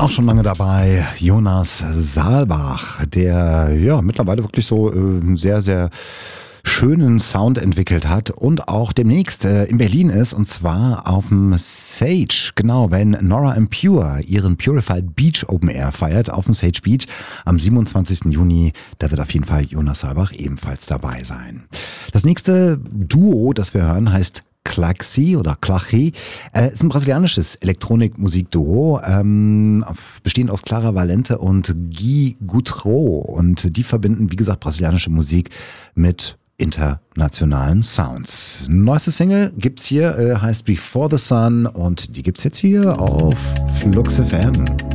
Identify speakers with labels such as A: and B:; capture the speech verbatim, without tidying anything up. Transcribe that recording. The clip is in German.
A: Auch schon lange dabei, Jonas Saalbach, der ja mittlerweile wirklich so äh, sehr, sehr schönen Sound entwickelt hat und auch demnächst äh, in Berlin ist, und zwar auf dem Sage, genau, wenn Nora En Pure ihren Purified Beach Open Air feiert, auf dem Sage Beach am siebenundzwanzigsten Juni, da wird auf jeden Fall Jonas Saalbach ebenfalls dabei sein. Das nächste Duo, das wir hören, heißt Klaxi oder Klachi, äh, ist ein brasilianisches Elektronikmusikduo, ähm, bestehend aus Clara Valente und Gui Gutro, und die verbinden, wie gesagt, brasilianische Musik mit internationalen Sounds. Neueste Single gibt's hier, äh, heißt Before the Sun, und die gibt's jetzt hier auf Flux F M.